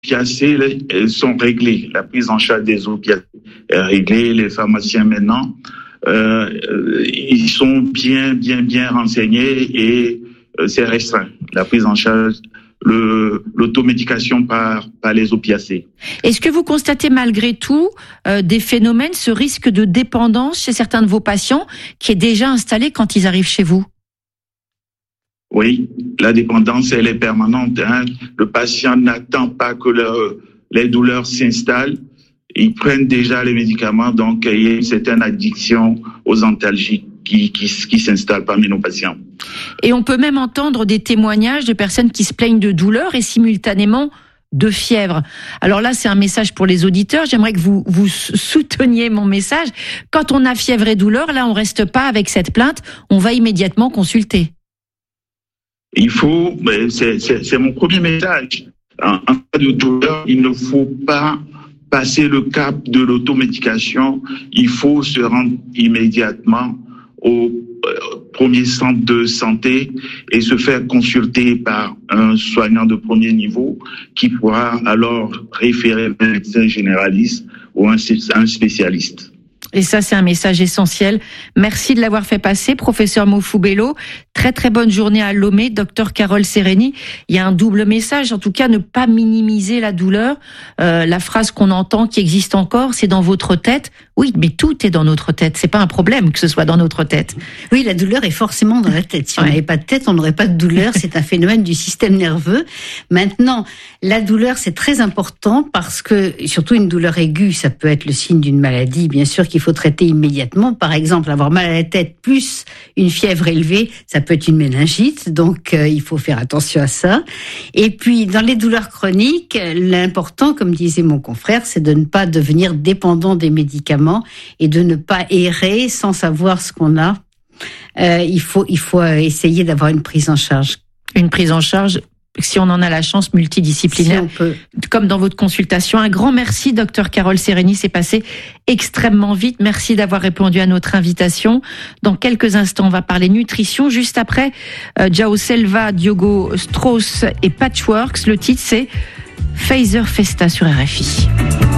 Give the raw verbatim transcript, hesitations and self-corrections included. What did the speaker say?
opiacés elles sont réglées. La prise en charge des opiacés est réglée. Les pharmaciens maintenant, euh, ils sont bien, bien, bien renseignés et euh, c'est restreint. La prise en charge, le, l'automédication par, par les opiacés. Est-ce que vous constatez malgré tout euh, des phénomènes, ce risque de dépendance chez certains de vos patients qui est déjà installé quand ils arrivent chez vous? Oui, la dépendance, elle est permanente. Hein. Le patient n'attend pas que le, les douleurs s'installent. Ils prennent déjà les médicaments, donc il y a une certaine addiction aux antalgiques qui, qui, qui s'installe parmi nos patients. Et on peut même entendre des témoignages de personnes qui se plaignent de douleurs et simultanément de fièvre. Alors là, c'est un message pour les auditeurs. J'aimerais que vous, vous souteniez mon message. Quand on a fièvre et douleur, là, on reste pas avec cette plainte. On va immédiatement consulter. Il faut, c'est, c'est, c'est mon premier message. En, en cas de douleur, il ne faut pas passer le cap de l'automédication. Il faut se rendre immédiatement au premier centre de santé et se faire consulter par un soignant de premier niveau qui pourra alors référer un médecin généraliste ou un, un spécialiste. Et ça, c'est un message essentiel. Merci de l'avoir fait passer, professeur Mofou-Bello. Très, très bonne journée à Lomé, docteur Carole Sereni. Il y a un double message. En tout cas, ne pas minimiser la douleur. Euh, la phrase qu'on entend, qui existe encore, c'est dans votre tête. Oui, mais tout est dans notre tête. C'est pas un problème que ce soit dans notre tête. Oui, la douleur est forcément dans la tête. Si on n'avait pas de tête, on n'aurait pas de douleur. C'est un phénomène du système nerveux. Maintenant, la douleur, c'est très important parce que, surtout une douleur aiguë, ça peut être le signe d'une maladie, bien sûr, qu'il faut traiter immédiatement. Par exemple, avoir mal à la tête plus une fièvre élevée, ça peut être une méningite. Donc, euh, il faut faire attention à ça. Et puis, dans les douleurs chroniques, l'important, comme disait mon confrère, c'est de ne pas devenir dépendant des médicaments et de ne pas errer sans savoir ce qu'on a. Euh, il faut, il faut essayer d'avoir une prise en charge. Une prise en charge, si on en a la chance, multidisciplinaire, si on peut. Comme dans votre consultation. Un grand merci, docteur Carole Sereni. C'est passé extrêmement vite. Merci d'avoir répondu à notre invitation. Dans quelques instants, on va parler nutrition. Juste après, euh, João Selva, Diogo Strauss et Patchworks. Le titre, c'est Phaser Festa sur R F I.